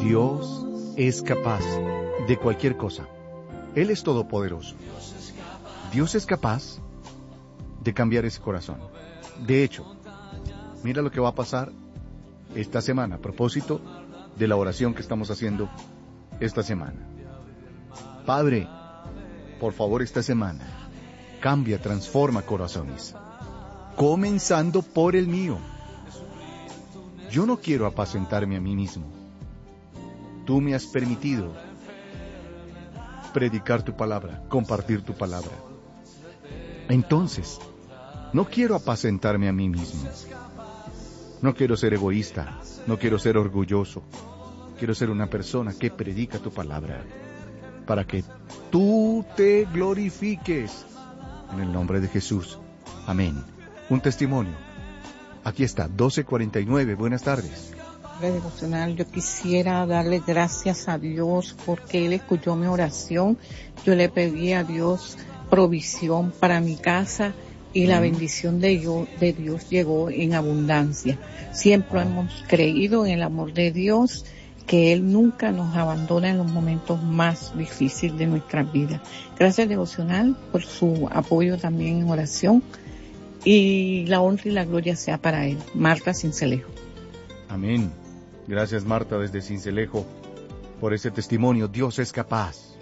Dios es capaz de cualquier cosa. Él es todopoderoso. Dios es capaz de cambiar ese corazón. De hecho, mira lo que va a pasar esta semana a propósito de la oración que estamos haciendo esta semana. Padre, por favor, esta semana, cambia, transforma corazones, comenzando por el mío. Yo no quiero apacentarme a mí mismo. Tú me has permitido predicar tu palabra, compartir tu palabra. Entonces, no quiero apacentarme a mí mismo. No quiero ser egoísta, no quiero ser orgulloso. Quiero ser una persona que predica tu palabra, para que tú te glorifiques. En el nombre de Jesús. Amén. Un testimonio. Aquí está, 12:49. Buenas tardes. Devocional, yo quisiera darle gracias a Dios porque Él escuchó mi oración. Yo le pedí a Dios provisión para mi casa y la bendición de Dios llegó en abundancia. Siempre hemos creído en el amor de Dios, que Él nunca nos abandona en los momentos más difíciles de nuestra vida. Gracias, Devocional, por su apoyo también en oración, y la honra y la gloria sea para Él. Marta Cincelejo. Amén. Gracias, Marta, desde Cincelejo, por ese testimonio. Dios es capaz.